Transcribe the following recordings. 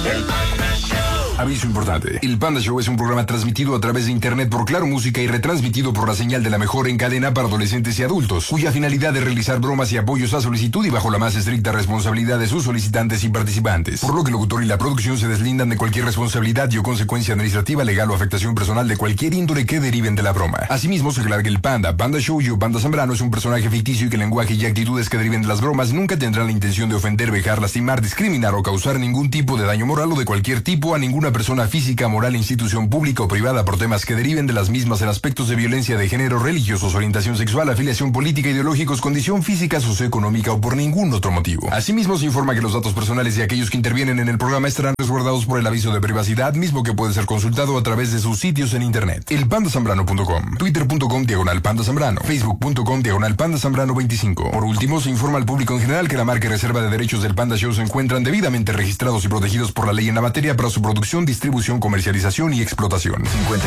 Aviso importante. El Panda Show es un programa transmitido a través de internet por Claro Música y retransmitido por la señal de la mejor en cadena para adolescentes y adultos, cuya finalidad es realizar bromas y apoyos a solicitud y bajo la más estricta responsabilidad de sus solicitantes y participantes. Por lo que el locutor y la producción se deslindan de cualquier responsabilidad y o consecuencia administrativa, legal o afectación personal de cualquier índole que deriven de la broma. Asimismo, se aclara que el Panda Show y Panda Zambrano es un personaje ficticio y que el lenguaje y actitudes que deriven de las bromas nunca tendrán la intención de ofender, vejar, lastimar, discriminar o causar ningún tipo de daño moral o de cualquier tipo a ninguna persona física, moral, institución pública o privada por temas que deriven de las mismas en aspectos de violencia de género, religiosos, orientación sexual, afiliación política, ideológicos, condición física, socioeconómica o por ningún otro motivo. Asimismo, se informa que los datos personales de aquellos que intervienen en el programa estarán resguardados por el aviso de privacidad, mismo que puede ser consultado a través de sus sitios en internet. elpandasambrano.com, twitter.com/pandazambrano, facebook.com/pandazambrano25. Por último, se informa al público en general que la marca y reserva de derechos del Panda Show se encuentran debidamente registrados y protegidos por la ley en la materia para su producción, distribución, comercialización y explotación.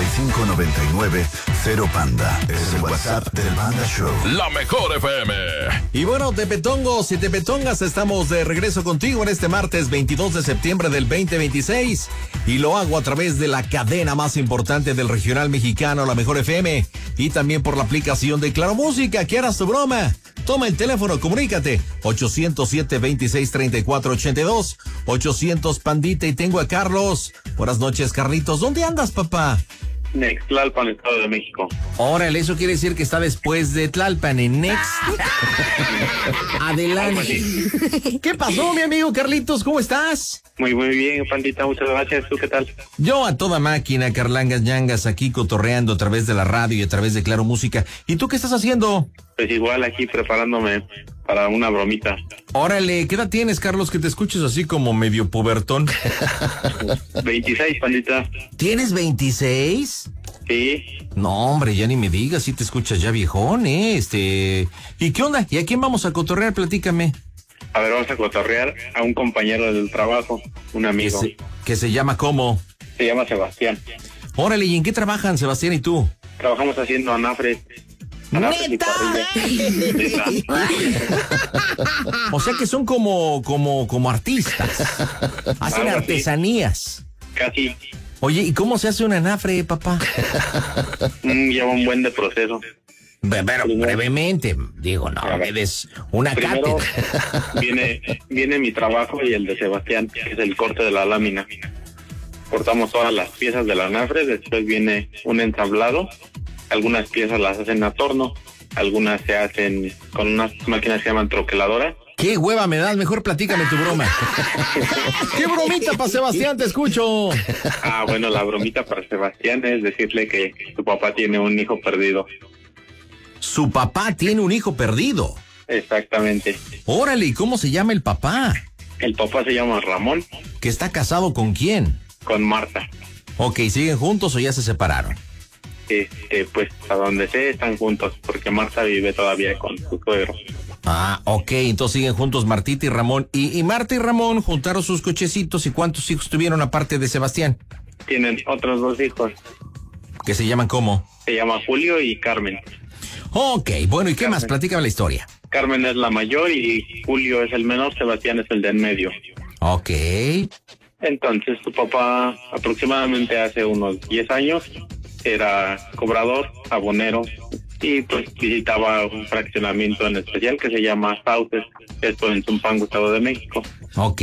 5599-0Panda es el WhatsApp del Panda Show. La mejor FM. Y bueno, tepetongos y tepetongas, estamos de regreso contigo en este martes 22 de septiembre del 2026. Y lo hago a través de la cadena más importante del regional mexicano, La Mejor FM. Y también por la aplicación de Claro Música. ¿Quieras tu broma? Toma el teléfono, comunícate. 807-2634-82. 800 Pandita, y tengo a Carlos. Buenas noches, Carlitos. ¿Dónde andas, papá? Nextlalpan, Estado de México. Órale, eso quiere decir que está después de Tlalpan, en Next. Adelante. ¿Qué pasó, mi amigo Carlitos? ¿Cómo estás? Muy bien, Pandita, muchas gracias. ¿Tú qué tal? Yo a toda máquina, Carlangas Ñangas, aquí cotorreando a través de la radio y a través de Claro Música. ¿Y tú qué estás haciendo? Pues igual aquí preparándome para una bromita. Órale, ¿qué edad tienes, Carlos, que te escuches así como medio pubertón? 26, Pandita. ¿Tienes 26? Sí. No, hombre, ya ni me digas, si te escuchas ya viejón, ¿Y qué onda? ¿Y a quién vamos a cotorrear? Platícame. A ver, vamos a cotorrear a un compañero del trabajo, un amigo. ¿Que se llama cómo? Se llama Sebastián. Órale, ¿y en qué trabajan, Sebastián y tú? Trabajamos haciendo anafres. ¡Neta! O sea que son como artistas. Hacen artesanías. Casi. Oye, ¿y cómo se hace un anafre, papá? Lleva un buen de proceso. Pero brevemente, digo, no me des una cátedra. Viene mi trabajo y el de Sebastián, que es el corte de la lámina. Cortamos todas las piezas del anafre, después viene un entablado. Algunas piezas las hacen a torno, algunas se hacen con unas máquinas que se llaman troqueladoras. ¿Qué hueva me das? Mejor platícame tu broma. ¿Qué bromita para Sebastián? Te escucho. Bueno, la bromita para Sebastián es decirle que su papá tiene un hijo perdido. ¿Su papá tiene un hijo perdido? Exactamente. Órale, ¿y cómo se llama el papá? El papá se llama Ramón. ¿Que está casado con quién? Con Marta. Ok, ¿siguen juntos o ya se separaron? Pues a donde sé están juntos, porque Marta vive todavía con su suegro. Ok, entonces siguen juntos Martita y Ramón. Y Marta y Ramón juntaron sus cochecitos. ¿Y cuántos hijos tuvieron aparte de Sebastián? Tienen otros 2 hijos. ¿Que se llaman cómo? Se llama Julio y Carmen. Ok, bueno, ¿y qué más? Platícame la historia. Carmen es la mayor y Julio es el menor, Sebastián es el de en medio. Ok. Entonces su papá aproximadamente hace unos 10 años era cobrador, abonero, y pues visitaba un fraccionamiento en especial que se llama Sauces, esto en Zumpango, Estado de México. Ok.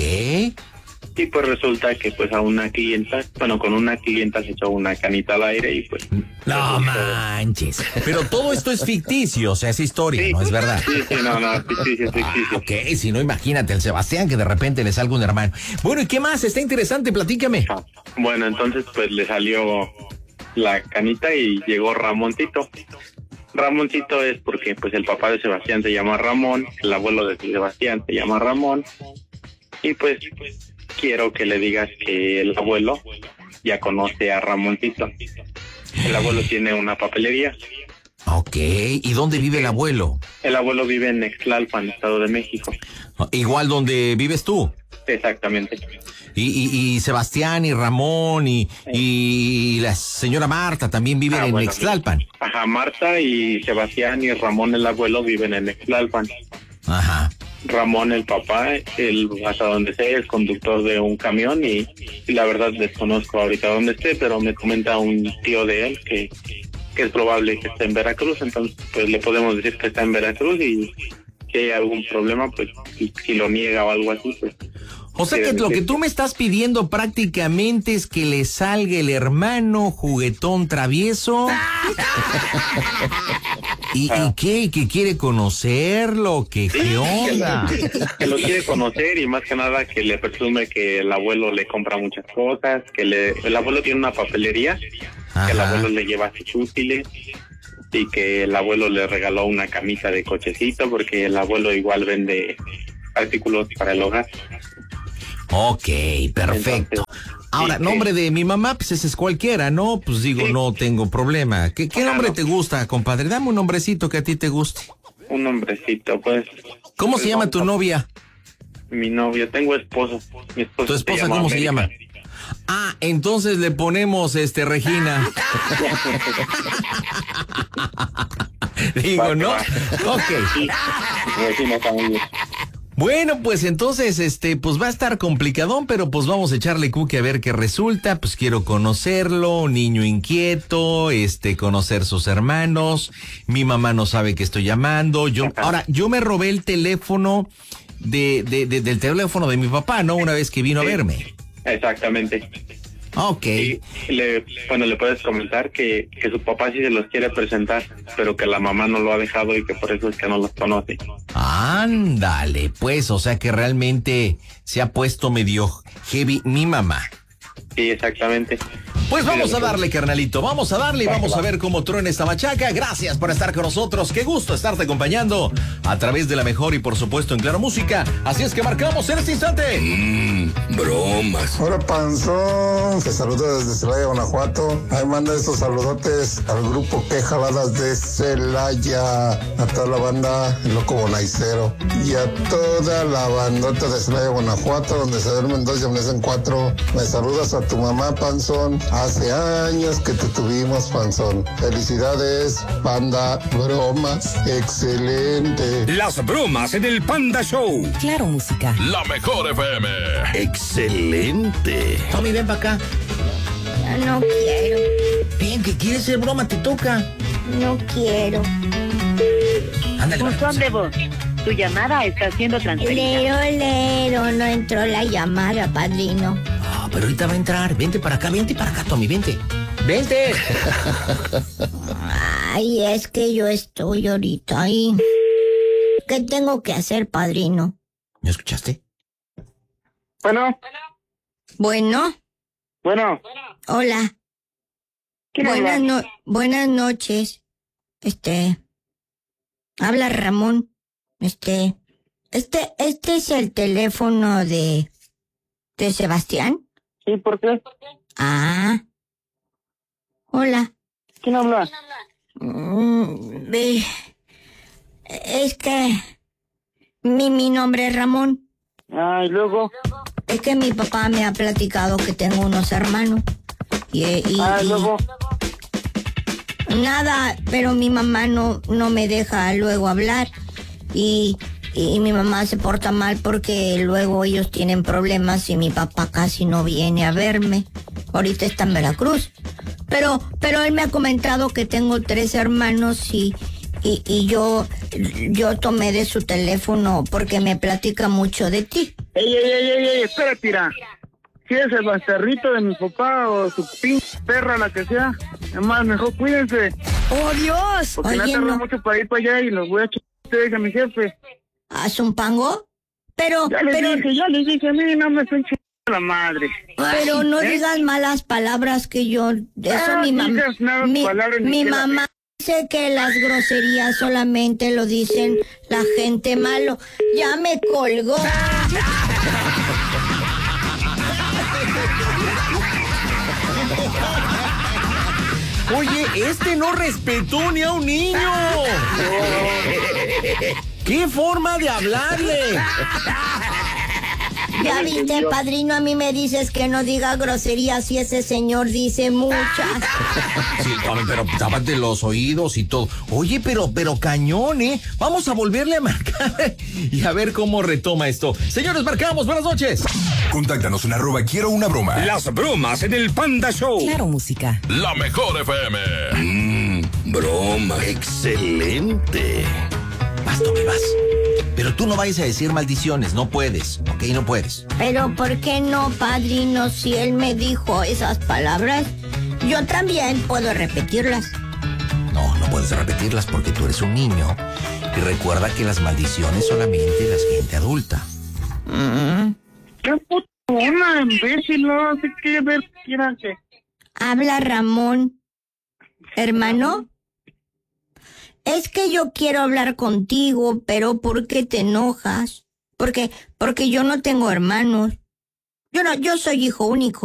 Y pues resulta que pues a una clienta, con una clienta se echó una canita al aire y pues... No manches. Pero todo esto es ficticio, o sea, es historia, sí, ¿no? Es verdad. Sí, ficticio. Ok, si no, imagínate, el Sebastián que de repente le salga un hermano. Bueno, ¿y qué más? Está interesante, platícame. Bueno, entonces pues le salió la canita y llegó Ramoncito. Ramoncito es porque pues el papá de Sebastián se llama Ramón, el abuelo de Sebastián se llama Ramón, y pues quiero que le digas que el abuelo ya conoce a Ramoncito. El abuelo tiene una papelería. Ok, ¿y dónde vive el abuelo? El abuelo vive en Nextlalpan, Estado de México. Igual donde vives tú. Exactamente. Y Sebastián y Ramón y la señora Marta también viven en Nextlalpan. Ajá, Marta y Sebastián y Ramón el abuelo viven en Nextlalpan. Ajá. Ramón, el papá, hasta donde sé, es conductor de un camión y la verdad desconozco ahorita dónde esté, pero me comenta un tío de él que es probable que esté en Veracruz, entonces pues le podemos decir que está en Veracruz y si hay algún problema, pues si lo niega o algo así, pues... O sea que lo que tú me estás pidiendo prácticamente es que le salga el hermano juguetón travieso. ¿Y qué? ¿Que quiere conocerlo? ¿Qué onda? Que lo quiere conocer y más que nada que le presume que el abuelo le compra muchas cosas, que el abuelo tiene una papelería, Ajá. que el abuelo le lleva sus útiles y que el abuelo le regaló una camisa de cochecito porque el abuelo igual vende artículos para el hogar. Ok, perfecto. Entonces, ahora, sí, nombre de mi mamá, pues ese es cualquiera, ¿no? Pues digo, sí. no tengo problema. ¿Qué nombre te gusta, compadre? Dame un nombrecito que a ti te guste. Un hombrecito, pues. ¿Cómo se llama tu novia? Mi novia, tengo esposo. Mi esposo ¿Tu esposa llama cómo se América. llama? Ah, entonces le ponemos Regina. Digo, ¿no? Ok. Sí, Regina también. Bueno, pues entonces, pues va a estar complicadón, pero pues vamos a echarle cuque a ver qué resulta. Pues quiero conocerlo, niño inquieto, conocer sus hermanos. Mi mamá no sabe que estoy llamando. Ahora, yo me robé el teléfono del teléfono de mi papá, ¿no? Una vez que vino a verme. Exactamente. Ok. Y le puedes comentar que su papá sí se los quiere presentar, pero que la mamá no lo ha dejado y que por eso es que no los conoce. Ándale, pues, o sea que realmente se ha puesto medio heavy mi mamá. Sí, exactamente. Pues vamos a darle, carnalito, vamos a darle y vamos a ver cómo truena esta machaca. Gracias por estar con nosotros, qué gusto estarte acompañando a través de la mejor y por supuesto en Claro Música. Así es que marcamos en este instante. Bromas. Hola, Panzón, te saludo desde Celaya, Guanajuato. Ahí manda estos saludotes al grupo Que Jaladas de Celaya, a toda la banda El Loco Bonaicero y a toda la bandota de Celaya, Guanajuato, donde se duermen 2 y amanecen 4. Me saludas a tu mamá, Panzón. Hace años que te tuvimos, Panzón. Felicidades, banda. Bromas, excelente. Las bromas en el Panda Show. Claro Música. La mejor FM. Excelente. Tommy, ven para acá. No quiero, Bien, que quieres ser broma, te toca. no quiero. Ándale. Buzón de voz. Tu llamada está siendo transferida. Lero, no entró la llamada, padrino. Ah, pero ahorita va a entrar. Vente para acá, Tommy, vente. ¡Vente! Ay, es que yo estoy ahorita ahí. ¿Qué tengo que hacer, padrino? ¿Me escuchaste? Bueno, Bueno, hola. ¿quién habla? Buenas noches. Habla Ramón. Este es el teléfono de Sebastián. Sí, ¿por qué? Ah. Hola. ¿Quién habla? Es que mi nombre es Ramón. Ah, y luego. Es que mi papá me ha platicado que tengo unos hermanos. Y luego. nada, pero mi mamá no me deja luego hablar. Y mi mamá se porta mal porque luego ellos tienen problemas y mi papá casi no viene a verme. Ahorita está en Veracruz. Pero él me ha comentado que tengo 3 hermanos y yo tomé de su teléfono porque me platica mucho de ti. Ey, espera, tira. Si es el bastarrito de mi papá o su pinche perra, la que sea, además mejor cuídense, ¡Oh, Dios! porque me Oye, tardado no, mucho para ir para allá y los voy a echar a ustedes a mi jefe. ¿haz un pango? Pero Ya les dije, a mí no me están chingando la madre. Pero no digas malas palabras que yo... Eso No mi mamá... digas nada de palabras, ni Mi que la- mamá dice que las groserías solamente lo dicen la gente malo. Ya me colgó. Oye, no respetó ni a un niño. ¿Qué forma de hablarle? Ya viste, padrino, a mí me dices que no diga groserías y ese señor dice muchas. Sí, pero tápate los oídos y todo. Oye, pero cañón, ¿eh? Vamos a volverle a marcar y a ver cómo retoma esto. Señores, marcamos, buenas noches. Contáctanos en ¡Quiero una broma! Las bromas en el Panda Show. Claro, música. La mejor FM. Broma. Excelente. Vas, Tommy, vas. Pero tú no vayas a decir maldiciones, no puedes, ¿ok? No puedes. Pero ¿por qué no, padrino? Si él me dijo esas palabras, yo también puedo repetirlas. No puedes repetirlas porque tú eres un niño. Y recuerda que las maldiciones solamente las gente adulta. ¿Qué puta una, imbécil? No sé qué ver quiera que... Habla Ramón. ¿Hermano? Es que yo quiero hablar contigo, pero ¿por qué te enojas? Porque yo no tengo hermanos. Yo soy hijo único.